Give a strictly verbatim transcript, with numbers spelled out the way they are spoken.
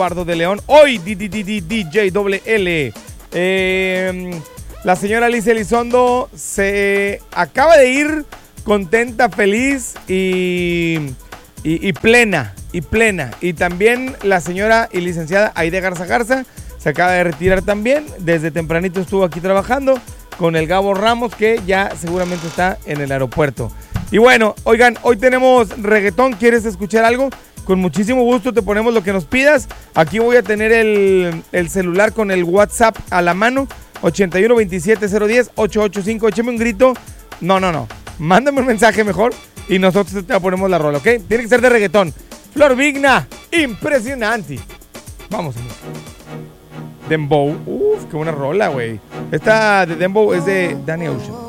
Eduardo de León. Hoy D J L L. Eh, la señora Alicia Elizondo se acaba de ir contenta, feliz y, y, y plena. Y plena. Y también la señora y licenciada Aide Garza Garza se acaba de retirar también. Desde tempranito estuvo aquí trabajando con el Gabo Ramos, que ya seguramente está en el aeropuerto. Y bueno, oigan, hoy tenemos reggaetón. ¿Quieres escuchar algo? Con muchísimo gusto te ponemos lo que nos pidas. Aquí voy a tener el, el celular con el WhatsApp a la mano. ochenta y uno veintisiete cero diez ocho ocho cinco. Échame un grito. No, no, no. Mándame un mensaje mejor y nosotros te ponemos la rola, ¿ok? Tiene que ser de reggaetón. Flor Vigna, impresionante. Vamos, amor. Dembow. Uf, qué buena rola, güey. Esta de Dembow es de Danny Ocean.